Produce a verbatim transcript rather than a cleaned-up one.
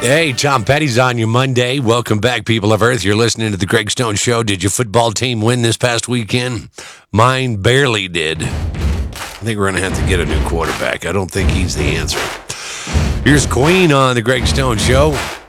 Hey, Tom Petty's on your Monday. Welcome back, people of Earth. You're listening to the Greg Stone Show. Did your football team win this past weekend? Mine barely did. I think we're going to have to get a new quarterback. I don't think he's the answer. Here's Queen on the Greg Stone Show.